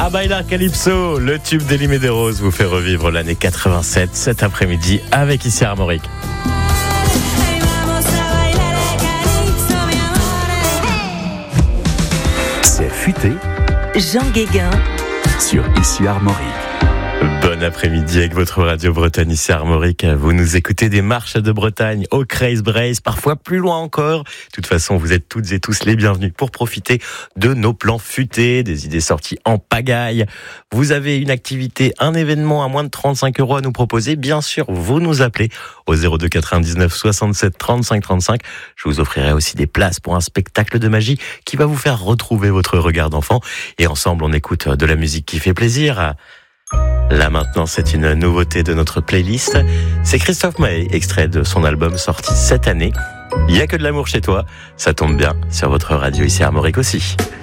A Bailar Calypso, le tube d'Elie Medeiros vous fait revivre l'année 87 cet après-midi avec Ici Armorique. C'est futé. Jean Guéguin Sur Ici Armorique. Bon après-midi avec votre radio Bretagne Ici Armorique. Vous nous écoutez des marches de Bretagne au Creuse Brace, parfois plus loin encore. De toute façon, vous êtes toutes et tous les bienvenus pour profiter de nos plans futés, des idées sorties en pagaille. Vous avez une activité, un événement à moins de 35 € à nous proposer. Bien sûr, vous nous appelez au 02 99 67 35 35. Je vous offrirai aussi des places pour un spectacle de magie qui va vous faire retrouver votre regard d'enfant. Et ensemble, on écoute de la musique qui fait plaisir. Là maintenant, c'est une nouveauté de notre playlist. C'est Christophe Maé, extrait de son album sorti cette année. Il y a que de l'amour chez toi. Ça tombe bien sur votre radio Ici Armorique aussi.